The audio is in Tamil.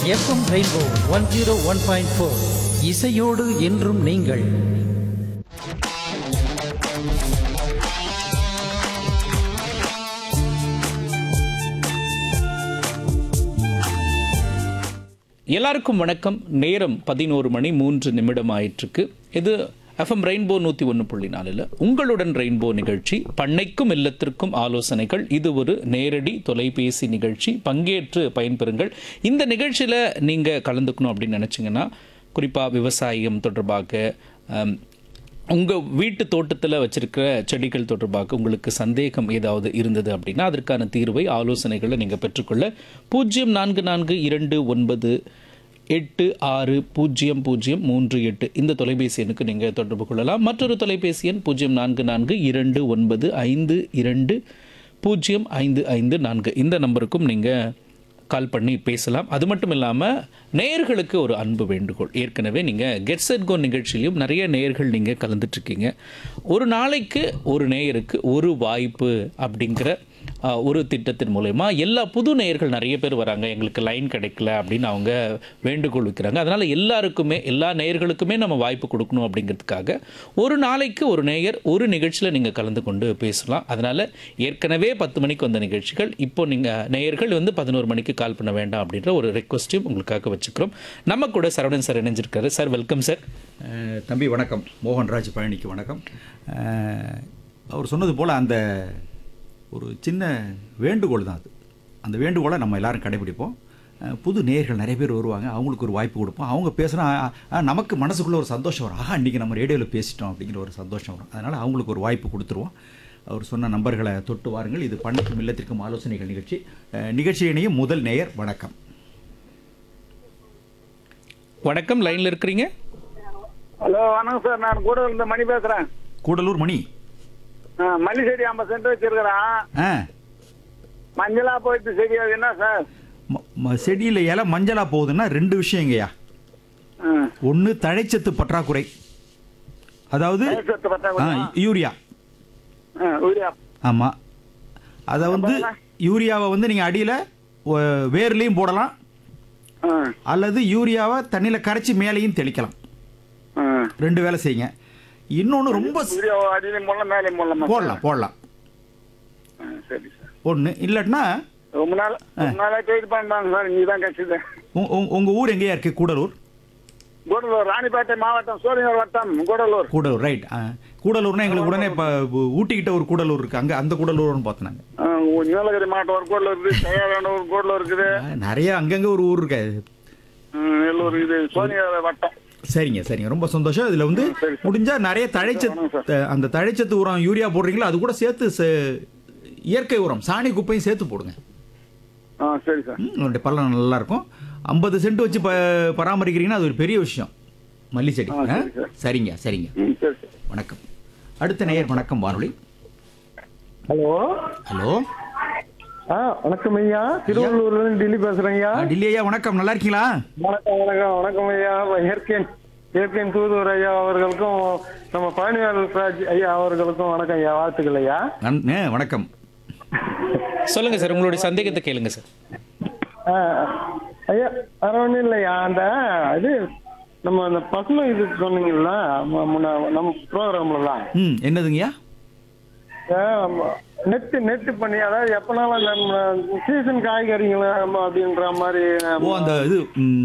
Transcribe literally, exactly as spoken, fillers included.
FM rainbow one zero one point four இசையோடு என்றும் நீங்கள். எல்லாருக்கும் வணக்கம். நேரம் பதினோரு மணி மூன்று நிமிடம் ஆயிற்றுக்கு. இது எஃப்எம் ரெயின்போ நூற்றி ஒன்று புள்ளி நாலில் உங்களுடன் ரெயின்போ நிகழ்ச்சி. பண்ணைக்கும் இல்லத்திற்கும் ஆலோசனைகள். இது ஒரு நேரடி தொலைபேசி நிகழ்ச்சி. பங்கேற்று பயன்பெறுங்கள். இந்த நிகழ்ச்சியில் நீங்கள் கலந்துக்கணும் அப்படின்னு நினச்சிங்கன்னா, குறிப்பாக விவசாயம் தொடர்பாக, உங்கள் வீட்டு தோட்டத்தில் வச்சுருக்கிற செடிகள் தொடர்பாக உங்களுக்கு சந்தேகம் ஏதாவது இருந்தது அப்படின்னா அதற்கான தீர்வை, ஆலோசனைகளை நீங்கள் பெற்றுக்கொள்ள பூஜ்ஜியம் நான்கு நான்கு இரண்டு ஒன்பது எட்டு ஆறு பூஜ்ஜியம் பூஜ்ஜியம் மூன்று எட்டு இந்த தொலைபேசி எண்ணுக்கு நீங்கள் தொடர்பு கொள்ளலாம். மற்றொரு தொலைபேசி எண் பூஜ்ஜியம் நான்கு நான்கு இரண்டு ஒன்பது ஐந்து இரண்டு பூஜ்ஜியம் ஐந்து ஐந்து நான்கு இந்த நம்பருக்கும் நீங்கள் கால் பண்ணி பேசலாம். அது மட்டும் இல்லாமல் நேயர்களுக்கு ஒரு அன்பு வேண்டுகோள். ஏற்கனவே நீங்கள் கெட் செட் கோ நிகழ்ச்சியிலும் நிறைய நேயர்கள் நீங்கள் கலந்துட்டுருக்கீங்க. ஒரு நாளைக்கு ஒரு நேயருக்கு ஒரு வாய்ப்பு அப்படிங்கிற ஒரு திட்டத்தின் மூலமா எல்லா புது நேயர்கள் நிறைய பேர் வராங்க. எங்களுக்கு லைன் கிடைக்கல அப்படின்னு அவங்க வேண்டுகோள் வைக்கிறாங்க. அதனால் எல்லாருக்குமே, எல்லா நேயர்களுக்குமே நம்ம வாய்ப்பு கொடுக்கணும் அப்படிங்கிறதுக்காக ஒரு நாளைக்கு ஒரு நேயர் ஒரு நிகழ்ச்சியில் நீங்கள் கலந்து கொண்டு பேசலாம். அதனால் ஏற்கனவே பத்து மணிக்கு வந்த நிகழ்ச்சிகள் இப்போ நீங்கள் நேயர்கள் வந்து பதினோரு மணிக்கு கால் பண்ண வேண்டாம் அப்படின்ற ஒரு ரெக்வஸ்ட்டையும் உங்களுக்காக வச்சுக்கிறோம். நம்ம கூட Saravanan sir இணைஞ்சிருக்காரு. Sir welcome sir. தம்பி வணக்கம். மோகன்ராஜ் பழனிக்கு வணக்கம். அவர் சொன்னது போல் அந்த ஒரு சின்ன வேண்டுகோள் தான் அது. அந்த வேண்டுகோளை நம்ம எல்லாரும் கடைபிடிப்போம். புது நேயர்கள் நிறைய பேர் வருவாங்க, அவங்களுக்கு ஒரு வாய்ப்பு கொடுப்போம். அவங்க பேசுனா நமக்கு மனசுக்குள்ளே ஒரு சந்தோஷம் வரும். ஆஹா, இன்றைக்கி நம்ம ரேடியோவில் பேசிட்டோம் அப்படிங்கிற ஒரு சந்தோஷம் வரும். அதனால் அவங்களுக்கு ஒரு வாய்ப்பு கொடுத்துருவோம். அவர் சொன்ன நம்பர்களை தொட்டு வாருங்கள். இது பண்ணைக்கும் இல்லத்திற்கும் ஆலோசனைகள் நிகழ்ச்சி. நிகழ்ச்சியினையும் முதல் நேயர் வணக்கம். வணக்கம், லைனில் இருக்கிறீங்க. ஹலோ, வணக்கம் சார். நான் கூடலூர் இருந்து மணி பேசுறேன். கூடலூர் மணி. மல்லி செடி ஐம்பது சென்ட் வச்சிருக்கிறேன். மஞ்சளா போயிட்டு செடி அது என்ன சார்? செடியில் இலை மஞ்சளா போகுதுன்னா ரெண்டு விஷயங்கய்யா. ஒன்று தழைச்சத்து பற்றாக்குறை, அதாவது யூரியா. ஆமாம், அதை வந்து யூரியாவை வந்து நீங்கள் அடியில் வேர்லையும் போடலாம், அல்லது யூரியாவை தண்ணியில் கரைச்சி மேலேயும் தெளிக்கலாம். ரெண்டு வேலை செய்யுங்க. இன்னொன்று ரொம்ப போடலாம் போடலாம் ஒன்று இல்லாட்டினா உங்க ஊர் எங்கேயா இருக்கு? கூடலூர். கூடலூர் ராணிப்பேட்டை மாவட்டம், சோழிங்கர் வட்டம், கூடலூர். கூடலூர், ரைட். கூடலூர்னா எங்களுக்கு உடனே இப்போ ஊட்டிக்கிட்ட ஒரு கூடலூர் இருக்கு, அங்கே அந்த கூடலூர்னு பார்த்தோம் நாங்கள். நீலகிரி மாவட்டம் ஒரு கூடலூர் இருக்குது, கையாள ஒரு கூடலூர் இருக்குது, நிறைய அங்கங்கே ஒரு ஊர் இருக்காது. நெல்லூர் இது சோழிங்கர் வட்டம். சரிங்க சரிங்க, ரொம்ப சந்தோஷம். இதில் வந்து முடிஞ்சால் நிறைய தழைச்சத்து, அந்த தழைச்சத்து உரம் யூரியா போடுறீங்களா, அது கூட சேர்த்து இயற்கை உரம் சாணி குப்பையும் சேர்த்து போடுங்க. சரி சார், உங்களுடைய பலன் நல்லா இருக்கும். ஐம்பது சென்ட் வச்சு ப பராமரிக்கிறீங்கன்னா அது ஒரு பெரிய விஷயம். மல்லி செடி. சரிங்க சரிங்க, வணக்கம். அடுத்த நேயர் வணக்கம் வானொலி. ஹலோ ஹலோ வணக்கம் ஐயா. திருவள்ளூர்ல இருந்து டில்லி பேசுறேன் ஐயா. டில்லி ஐயா வணக்கம், நல்லா இருக்கீங்களா? வணக்கம் வணக்கம் வணக்கம் ஐயா. இயற்கை இயற்கை தூதுவர் ஐயா அவர்களுக்கும் நம்ம பழனிவேல் ராஜ் ஐயா அவர்களுக்கும் வணக்கம் ஐயா, வாழ்த்துக்கள் ஐயா. வணக்கம். சொல்லுங்க சார், உங்களுடைய சந்தேகத்தை கேளுங்க சார். ஐயா வேற ஒன்றும் இல்லையா, அந்த இது நம்ம அந்த பசுமை இது சொன்னீங்களா நம்ம ப்ரோக்ராம்லாம், என்னதுங்கய்யா? நெட்டு நெட்டு பண்ணி, அதாவது எப்பனாலும் நம்ம சீசன் காய்கறிங்களா அப்படின்ற மாதிரி. ஓ, அந்த இது